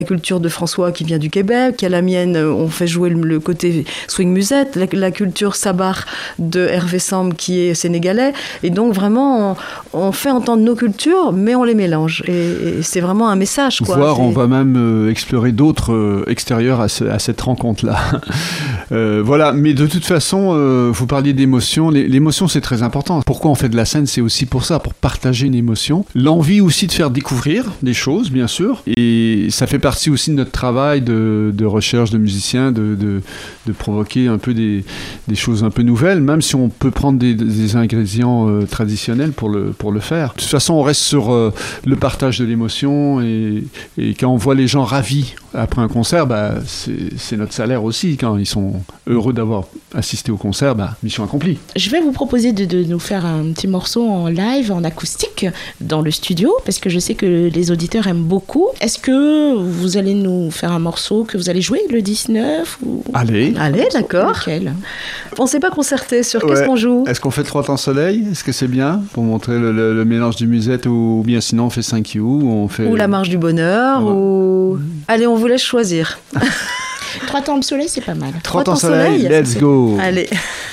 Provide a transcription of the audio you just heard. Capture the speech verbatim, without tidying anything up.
La culture de François qui vient du Québec, à la mienne, on fait jouer le, le côté swing musette, la, la culture sabar de Hervé Samb qui est sénégalais. Et donc vraiment, on, on fait entendre nos cultures, mais on les mélange. Et, et c'est vraiment un message, quoi. Voire c'est... on va même euh, explorer d'autres euh, extérieurs à, ce, à cette rencontre-là. euh, voilà, mais de toute façon, euh, vous parliez d'émotion. L'émotion, c'est très important. Pourquoi on fait de la scène? C'est aussi pour ça, pour partager une émotion. L'envie aussi de faire découvrir des choses, bien sûr. Et ça fait partie aussi de notre travail de, de recherche de musiciens, de, de, de provoquer un peu des, des choses un peu nouvelles, même si on peut prendre des, des ingrédients euh, traditionnels pour le, pour le faire. De toute façon, on reste sur euh, le partage de l'émotion et, et quand on voit les gens ravis après un concert, bah, c'est notre salaire aussi. Quand ils sont heureux d'avoir assisté au concert, bah, mission accomplie. Je vais vous proposer de, de nous faire un petit morceau en live, en acoustique, dans le studio, parce que je sais que les auditeurs aiment beaucoup. Est-ce que vous allez nous faire un morceau que vous allez jouer le dix-neuf ou... Allez. Allez, d'accord. Lequel? On ne s'est pas concerté sur Ouais. qu'est-ce qu'on joue. Est-ce qu'on fait trois temps soleil? Est-ce que c'est bien pour montrer le, le, le mélange du musette, ou bien sinon on fait cinq you ou on fait... Ou la marche du bonheur, ouais. ou... Allez, on vous laisse choisir. Trois temps de soleil, c'est pas mal. Trois temps soleil, let's go. Allez.